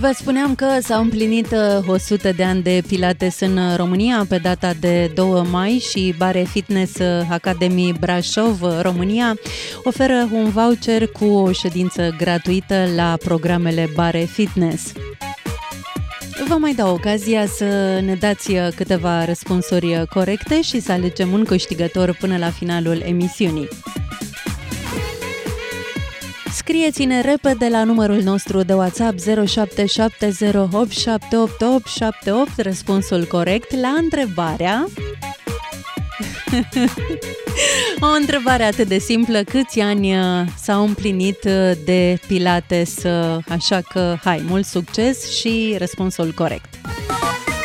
Vă spuneam că s-au împlinit 100 de ani de Pilates în România pe data de 2 mai și Bare Fitness Academy Brașov, România, oferă un voucher cu o ședință gratuită la programele Bare Fitness. Vă mai dau ocazia să ne dați câteva răspunsuri corecte și să alegem un câștigător până la finalul emisiunii. Scrieți-ne repede la numărul nostru de WhatsApp 0770878878 răspunsul corect la întrebarea... O întrebare atât de simplă: câți ani s-au împlinit de Pilates? Așa că, hai, mult succes și răspunsul corect.